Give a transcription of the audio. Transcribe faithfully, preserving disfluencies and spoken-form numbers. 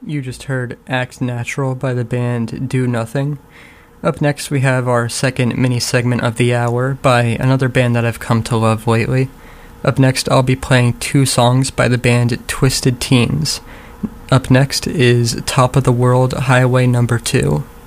You just heard Act Natural by the band Do Nothing. Up next we have our second mini-segment of the hour by another band that I've come to love lately. Up next I'll be playing two songs by the band Twisted Teens. Up next is Top of the World Highway Number two.